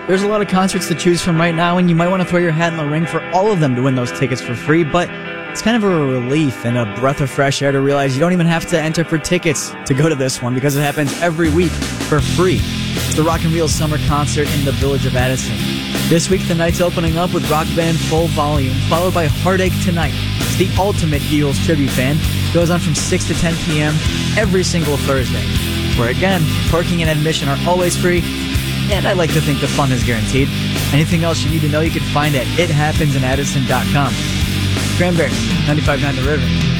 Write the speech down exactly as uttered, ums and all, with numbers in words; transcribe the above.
There's a lot of concerts to choose from right now, and you might want to throw your hat in the ring for all of them to win those tickets for free, but it's kind of a relief and a breath of fresh air to realize you don't even have to enter for tickets to go to this one because it happens every week for free. It's the Rock and Reel Summer Concert in the Village of Addison. This week, the night's opening up with rock band Full Volume, followed by Heartache Tonight. It's the ultimate Eagles tribute band. Goes on from six to ten p.m. every single Thursday. Where again, parking and admission are always free, and I like to think the fun is guaranteed. Anything else you need to know you can find at it happens in addison dot com. Cranberries, ninety-five point nine The River.